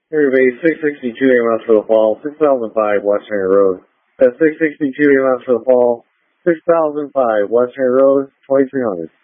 Everybody, 662 AMS for the fall, 6005 Western Road. That's 662 AMS for the fall, 6005 Western Road, 2300.